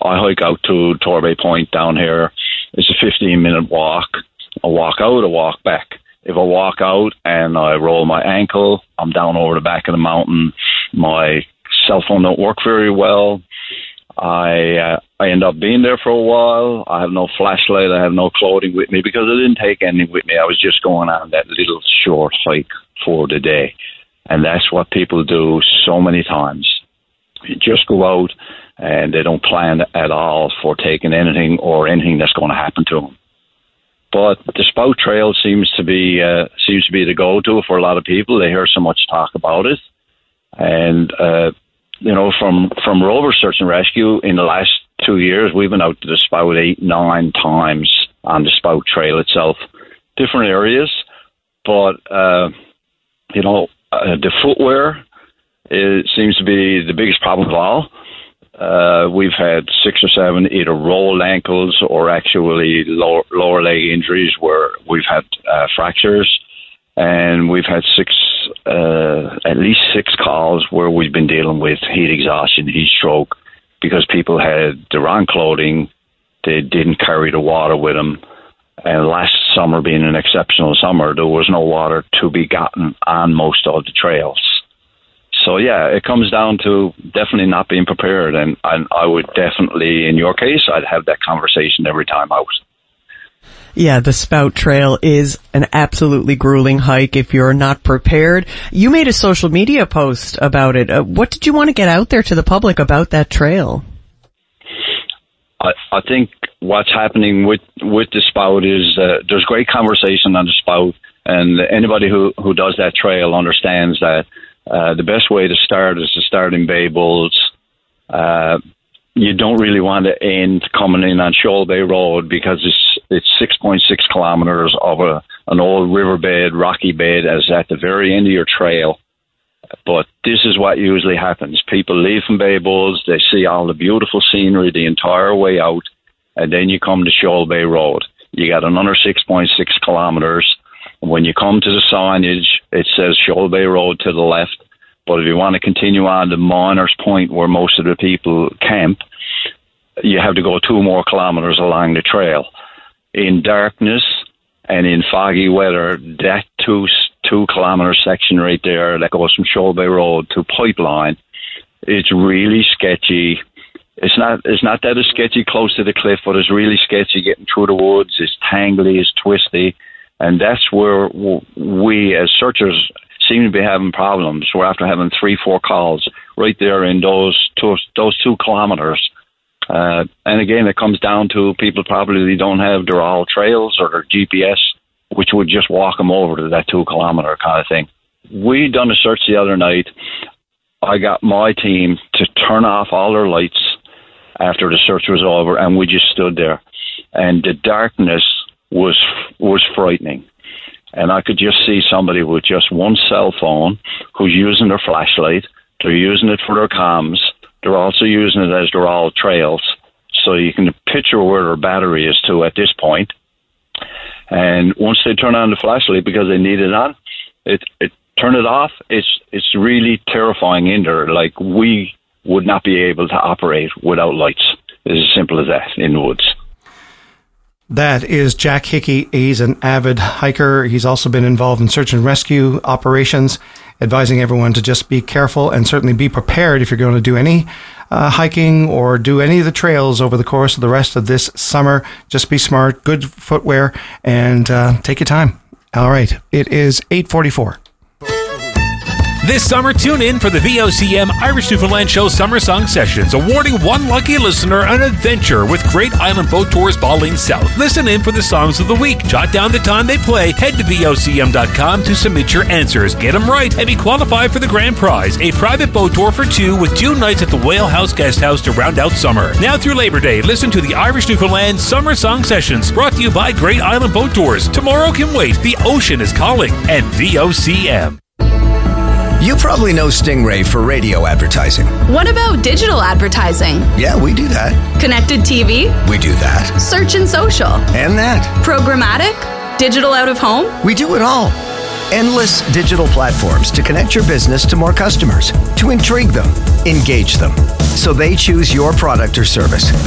I hike out to Torbay Point down here. It's a 15-minute walk. I walk out, I walk back. If I walk out and I roll my ankle, I'm down over the back of the mountain. My cell phone don't work very well. I end up being there for a while. I have no flashlight. I have no clothing with me because I didn't take anything with me. I was just going on that little short hike for the day. And that's what people do so many times. You just go out and they don't plan at all for taking anything or anything that's going to happen to them. But the Spout Trail seems to be the go-to for a lot of people. They hear so much talk about it. And, from Rover Search and Rescue, in the last 2 years, we've been out to the Spout 8-9 times on the Spout Trail itself. Different areas, but, the footwear seems to be the biggest problem of all. We've had 6 or 7 either rolled ankles or actually lower leg injuries where we've had fractures, and we've had at least 6 calls where we've been dealing with heat exhaustion, heat stroke, because people had the wrong clothing, they didn't carry the water with them, and last summer being an exceptional summer, there was no water to be gotten on most of the trails. So, yeah, it comes down to definitely not being prepared. And I would definitely, in your case, I'd have that conversation every time out. Yeah, the Spout Trail is an absolutely grueling hike if you're not prepared. You made a social media post about it. What did you want to get out there to the public about that trail? I think what's happening with the Spout is there's great conversation on the Spout, and anybody who does that trail understands that the best way to start is to start in Bay Bulls. You don't really want to end coming in on Shoal Bay Road because it's 6.6 kilometers of an old riverbed, rocky bed, as at the very end of your trail. But this is what usually happens. People leave from Bay Bulls, they see all the beautiful scenery the entire way out, and then you come to Shoal Bay Road. You got another 6.6 kilometers. When you come to the signage, it says Shoal Bay Road to the left. But if you want to continue on to Miners Point, where most of the people camp, you have to go 2 more kilometers along the trail. In darkness and in foggy weather, that 2-kilometer section right there that goes from Shoal Bay Road to Pipeline, it's really sketchy. It's not that it's sketchy close to the cliff, but it's really sketchy getting through the woods. It's tangly, it's twisty, and that's where we as searchers seem to be having problems. We're after having 3-4 calls right there in those 2 kilometers. And again, it comes down to people probably don't have their all trails or their GPS, which would just walk them over to that 2-kilometer kind of thing. We done a search the other night. I got my team to turn off all their lights after the search was over, and we just stood there. And the darkness was frightening. And I could just see somebody with just one cell phone who's using their flashlight. They're using it for their comms. They're also using it as their all trails. So you can picture where their battery is to at this point. And once they turn on the flashlight because they need it on, it turn it off. It's really terrifying in there. Like, we would not be able to operate without lights. It's as simple as that in the woods. That is Jack Hickey. He's an avid hiker. He's also been involved in search and rescue operations, advising everyone to just be careful and certainly be prepared if you're going to do any hiking or do any of the trails over the course of the rest of this summer. Just be smart, good footwear, and take your time. All right. It is 8:44. This summer, tune in for the VOCM Irish Newfoundland Show Summer Song Sessions, awarding one lucky listener an adventure with Great Island Boat Tours Balling South. Listen in for the songs of the week. Jot down the time they play. Head to VOCM.com to submit your answers. Get them right and be qualified for the grand prize, a private boat tour for 2 with 2 nights at the Whale House Guest House to round out summer. Now through Labor Day, listen to the Irish Newfoundland Summer Song Sessions, brought to you by Great Island Boat Tours. Tomorrow can wait. The ocean is calling. And VOCM. You probably know Stingray for radio advertising. What about digital advertising? Yeah, we do that. Connected TV? We do that. Search and social? And that. Programmatic? Digital out of home? We do it all. Endless digital platforms to connect your business to more customers, to intrigue them, engage them, so they choose your product or service.